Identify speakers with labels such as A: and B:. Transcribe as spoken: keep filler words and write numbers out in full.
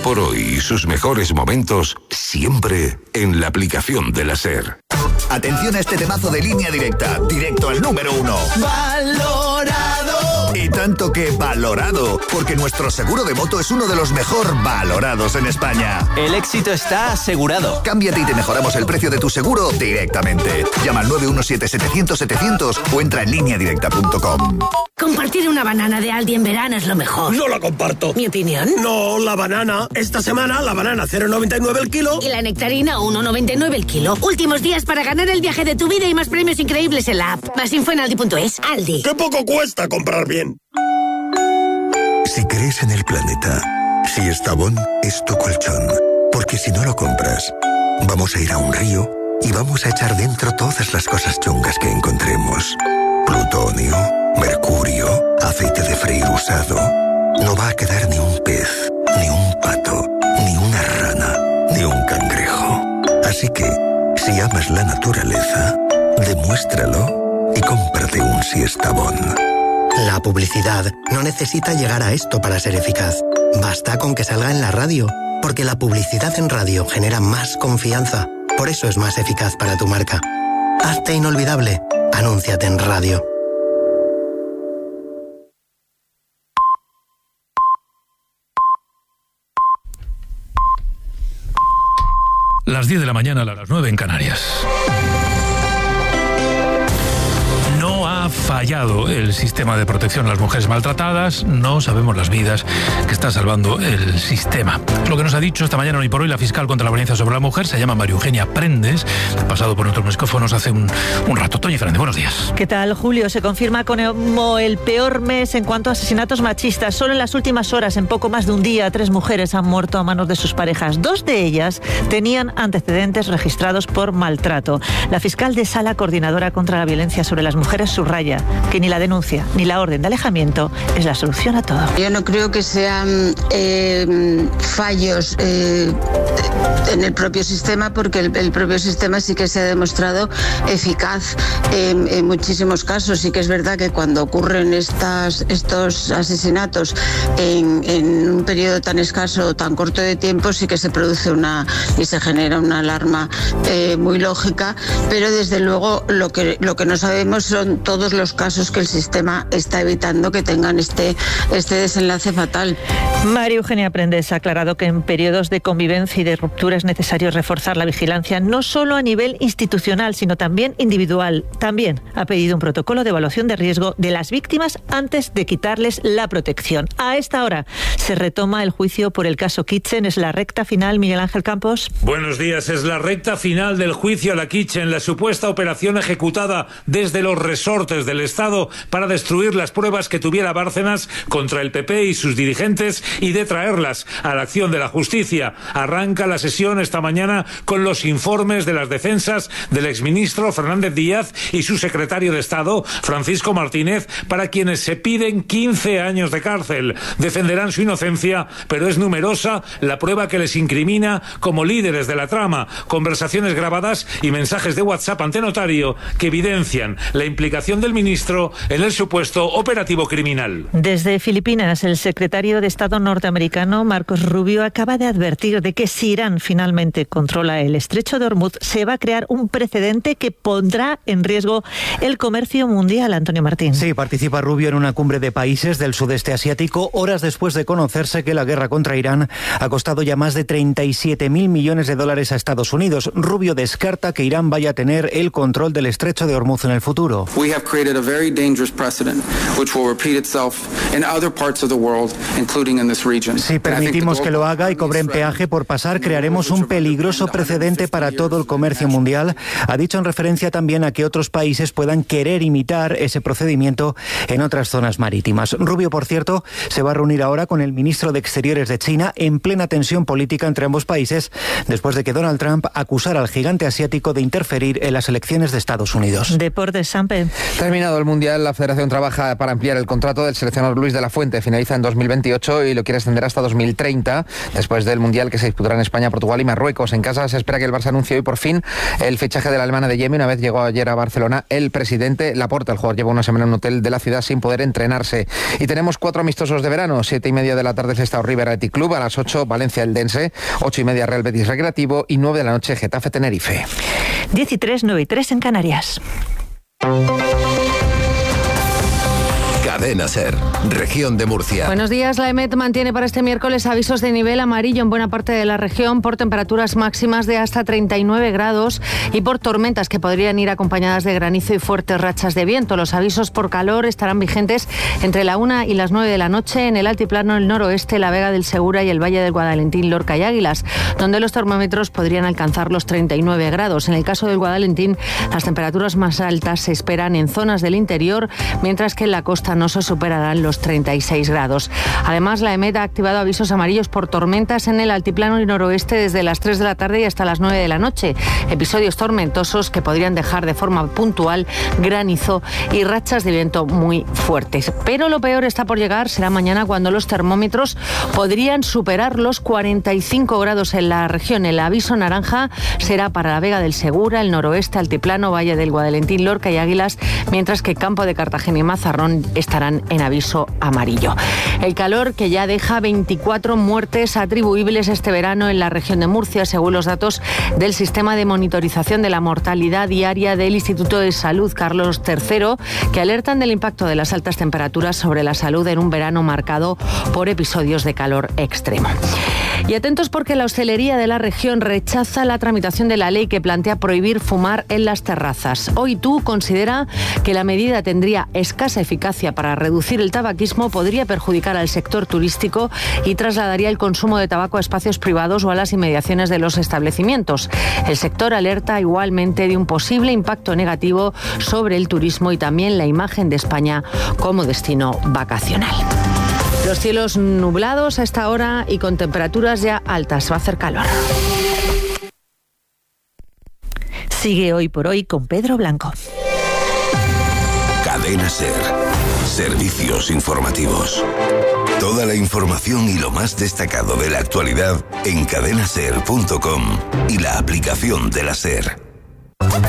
A: por hoy y sus mejores momentos siempre en la aplicación de la SER.
B: Atención a este temazo de Línea Directa, directo al número uno. ¡Valorado! Y tanto que valorado, porque nuestro seguro de moto es uno de los mejor valorados en España.
C: El éxito está asegurado.
B: Cámbiate y te mejoramos el precio de tu seguro directamente. Llama al nueve uno siete setecientos setecientos o entra en línea directa punto com.
D: Compartir una banana de Aldi en verano es lo mejor.
E: No la comparto.
D: ¿Mi opinión?
E: No, la banana. Esta semana la banana cero coma noventa y nueve el kilo.
D: Y la nectarina uno coma noventa y nueve el kilo. Últimos días para ganar el viaje de tu vida y más premios increíbles en la app. Más info en aldi punto es. Aldi.
E: ¡Qué poco cuesta comprar bien!
F: Si crees en el planeta, Siestabón es tu colchón. Porque si no lo compras, vamos a ir a un río y vamos a echar dentro todas las cosas chungas que encontremos. Plutonio, mercurio, aceite de freír usado. No va a quedar ni un pez, ni un pato, ni una rana, ni un cangrejo. Así que, si amas la naturaleza, demuéstralo y cómprate un Siestabón.
G: La publicidad no necesita llegar a esto para ser eficaz. Basta con que salga en la radio, porque la publicidad en radio genera más confianza. Por eso es más eficaz para tu marca. Hazte inolvidable. Anúnciate en radio.
H: Las diez de la mañana a las nueve en Canarias. No ha fallado el sistema de protección a las mujeres maltratadas, no sabemos las vidas que está salvando el sistema. Lo que nos ha dicho esta mañana hoy por hoy la fiscal contra la violencia sobre la mujer se llama María Eugenia Prendes, ha pasado por nuestros micrófonos hace un, un rato. Toñi Fernández, buenos días.
I: ¿Qué tal, Julio? Se confirma como el peor mes en cuanto a asesinatos machistas. Solo en las últimas horas, en poco más de un día, tres mujeres han muerto a manos de sus parejas. Dos de ellas tenían antecedentes registrados por maltrato. La fiscal de Sala, coordinadora contra la violencia sobre las mujeres, subraya que ni la denuncia ni la orden de alejamiento es la solución a todo.
J: Yo no creo que sean eh, fallos eh, en el propio sistema, porque el, el propio sistema sí que se ha demostrado eficaz en, en muchísimos casos. Sí que es verdad que cuando ocurren estas, estos asesinatos en, en un periodo tan escaso o tan corto de tiempo, sí que se produce una y se genera una alarma eh, muy lógica, pero desde luego lo que, lo que no sabemos son todos los casos que el sistema está evitando que tengan este, este desenlace fatal.
I: María Eugenia Prendes ha aclarado que en periodos de convivencia y de ruptura es necesario reforzar la vigilancia, no solo a nivel institucional, sino también individual. También ha pedido un protocolo de evaluación de riesgo de las víctimas antes de quitarles la protección. A esta hora se retoma el juicio por el caso Kitchen. Es la recta final, Miguel Ángel Campos.
K: Buenos días. Es la recta final del juicio a la Kitchen, la supuesta operación ejecutada desde los resortes del Estado para destruir las pruebas que tuviera Bárcenas contra el P P y sus dirigentes y de traerlas a la acción de la justicia. Arranca la sesión esta mañana con los informes de las defensas del exministro Fernández Díaz y su secretario de Estado, Francisco Martínez, para quienes se piden quince años de cárcel. Defenderán su inocencia, pero es numerosa la prueba que les incrimina como líderes de la trama, conversaciones grabadas y mensajes de WhatsApp ante notario que evidencian la implicación del ministro en el supuesto operativo criminal.
I: Desde Filipinas, el secretario de Estado norteamericano, Marcos Rubio, acaba de advertir de que si Irán finalmente controla el estrecho de Hormuz, se va a crear un precedente que pondrá en riesgo el comercio mundial. Antonio Martín.
L: Sí, participa Rubio en una cumbre de países del sudeste asiático, horas después de conocerse que la guerra contra Irán ha costado ya más de treinta y siete mil millones de dólares a Estados Unidos. Rubio descarta que Irán vaya a tener el control del estrecho de Hormuz en el futuro.
M: We have created a very dangerous precedent which will repeat itself in other parts of the world, including in this region.
L: Si permitimos que lo haga y cobren peaje por pasar, crearemos un peligroso precedente para todo el comercio mundial. Ha dicho en referencia también a que otros países puedan querer imitar ese procedimiento en otras zonas marítimas. Rubio, por cierto, se va a reunir ahora con el ministro de Exteriores de China en plena tensión política entre ambos países, después de que Donald Trump acusara al gigante asiático de interferir en las elecciones de Estados Unidos.
I: Deportes, Sampe.
N: Terminado el Mundial, la Federación trabaja para ampliar el contrato del seleccionador Luis de la Fuente. Finaliza en dos mil veintiocho y lo quiere extender hasta dos mil treinta, después del Mundial que se disputará en España, Portugal y Marruecos. En casa se espera que el Barça anuncie hoy por fin el fichaje de la alemana de Yemi. Una vez llegó ayer a Barcelona el presidente Laporta. El jugador lleva una semana en un hotel de la ciudad sin poder entrenarse. Y tenemos cuatro amistosos de verano, siete y media de la la tarde Sestao River Athletic Club, a las ocho Valencia Eldense, ocho y media Real Betis Recreativo y nueve de la noche Getafe Tenerife.
I: diez y tres, nueve y tres en Canarias.
A: Cadena SER, región de Murcia.
O: Buenos días. La EMET mantiene para este miércoles avisos de nivel amarillo en buena parte de la región por temperaturas máximas de hasta treinta y nueve grados y por tormentas que podrían ir acompañadas de granizo y fuertes rachas de viento. Los avisos por calor estarán vigentes entre la una y las nueve de la noche en el altiplano, el noroeste, la Vega del Segura y el Valle del Guadalentín, Lorca y Águilas, donde los termómetros podrían alcanzar los treinta y nueve grados. En el caso del Guadalentín, las temperaturas más altas se esperan en zonas del interior, mientras que en la costa no se superarán los treinta y seis grados. Además, la EMET ha activado avisos amarillos por tormentas en el altiplano y noroeste desde las tres de la tarde y hasta las nueve de la noche. Episodios tormentosos que podrían dejar de forma puntual granizo y rachas de viento muy fuertes. Pero lo peor está por llegar, será mañana cuando los termómetros podrían superar los cuarenta y cinco grados en la región. El aviso naranja será para la Vega del Segura, el noroeste, altiplano, Valle del Guadalentín, Lorca y Águilas, mientras que Campo de Cartagena y Mazarrón estarán en aviso amarillo. El calor que ya deja veinticuatro muertes atribuibles este verano en la región de Murcia, según los datos del sistema de monitorización de la mortalidad diaria del Instituto de Salud Carlos tercero, que alertan del impacto de las altas temperaturas sobre la salud en un verano marcado por episodios de calor extremo. Y atentos porque la hostelería de la región rechaza la tramitación de la ley que plantea prohibir fumar en las terrazas. OITU considera que la medida tendría escasa eficacia para reducir el tabaquismo, podría perjudicar al sector turístico y trasladaría el consumo de tabaco a espacios privados o a las inmediaciones de los establecimientos. El sector alerta igualmente de un posible impacto negativo sobre el turismo y también la imagen de España como destino vacacional. Los cielos nublados a esta hora y con temperaturas ya altas. Va a hacer calor.
I: Sigue Hoy por Hoy con Pedro Blanco.
A: Cadena SER. Servicios informativos. Toda la información y lo más destacado de la actualidad en cadena ser punto com y la aplicación de la SER.